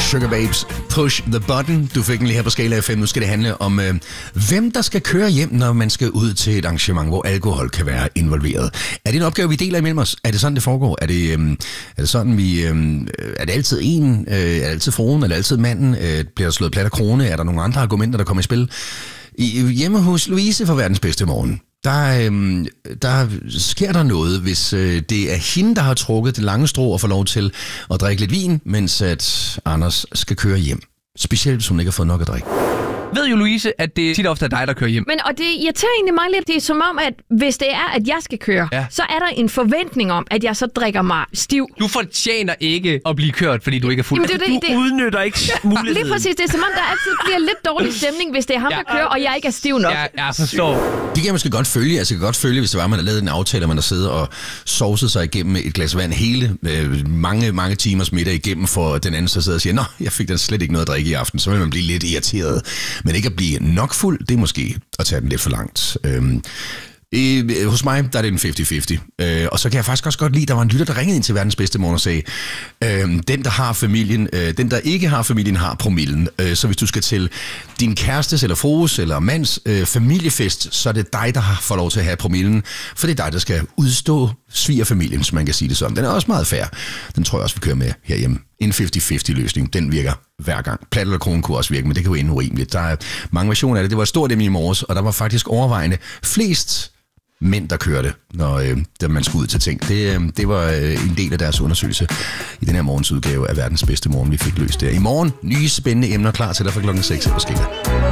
Sugar Babes, Push the Button. Du fik den lige her på Skala FM. Nu skal det handle om, hvem der skal køre hjem, når man skal ud til et arrangement, hvor alkohol kan være involveret. Er det en opgave, vi deler imellem os? Er det sådan, det foregår? Er det sådan, vi... er det altid en? Er det altid fruen? Er det altid manden? Bliver der slået plat af krone? Er der nogle andre argumenter, der kommer i spil? Hjemme hos Louise for verdens bedste morgen. Der sker der noget, hvis det er hende, der har trukket det lange strå og får lov til at drikke lidt vin, mens at Anders skal køre hjem. Specielt, hvis hun ikke har fået nok at drikke. Ved jo, Louise, at det tit ofte er dig, der kører hjem. Og det irriterer egentlig mig lidt. Det er som om, at hvis det er, at jeg skal køre, så er der en forventning om, at jeg så drikker mig stiv. Du fortjener ikke at blive kørt, fordi du ikke er fuld. Jamen, Du udnytter ikke muligheden. Lige præcis. Det er som om, der altid bliver lidt dårlig stemning, hvis det er ham, der kører, og jeg ikke er stiv nok. Ja, jeg forstår. Det kan jeg måske godt følge. Altså, jeg kan godt følge, hvis det var, man har lavet en aftale, og man har siddet og sovset sig igennem et glas vand hele mange timers middag igennem, for den anden så sidder og siger, nå, jeg fik da slet ikke noget at drikke i aften. Så vil man blive lidt irriteret. Men ikke at blive nok fuld, det er måske at tage den lidt for langt. Hos mig, der er det en 50-50. Og så kan jeg faktisk også godt lide, der var en lytter, der ringede ind til verdens bedste morgen og sagde, den, der har familien, den, der ikke har familien, har promillen. Så hvis du skal til din kærestes eller frues eller mands familiefest, så er det dig, der får lov til at have promillen, for det er dig, der skal udstå svigerfamilien, som man kan sige det sådan. Den er også meget fair. Den tror jeg også, vi kører med herhjemme. En 50-50 løsning, den virker hver gang. Plat eller krone kunne også virke, men det kan jo ende urimeligt. Der er mange versioner af det. Det var et stort emne i morges, og der var faktisk overvejende flest mænd, der kørte, når man skulle ud til ting. Det var en del af deres undersøgelse i den her morgens udgave af verdens bedste morgen, vi fik løst der. I morgen, nye spændende emner klar til dig fra klokken 6 på Skala.